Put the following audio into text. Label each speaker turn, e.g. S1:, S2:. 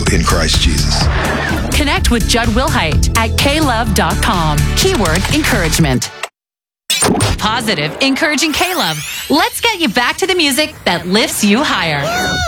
S1: in Christ Jesus.
S2: Connect with Judd Wilhite at klove.com. Keyword encouragement. Positive, encouraging K-Love. Let's get you back to the music that lifts you higher.